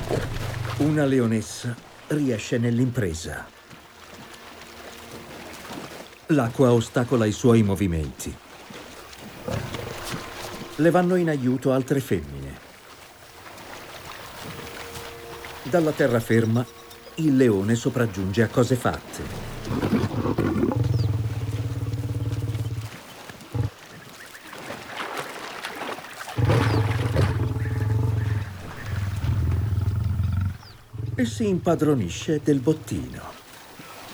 Una leonessa riesce nell'impresa. L'acqua ostacola i suoi movimenti. Le vanno in aiuto altre femmine. Dalla terraferma, il leone sopraggiunge a cose fatte. E si impadronisce del bottino.